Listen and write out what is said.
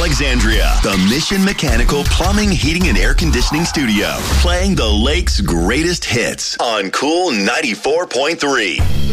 Alexandria, the Mission Mechanical Plumbing, Heating, and Air Conditioning Studio, playing the Lake's greatest hits on Cool 94.3.